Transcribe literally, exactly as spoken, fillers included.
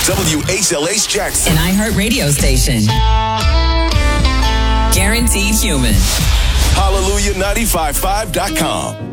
W H L H Jackson. An iHeart radio station. Guaranteed human. Hallelujah nine five five dot com.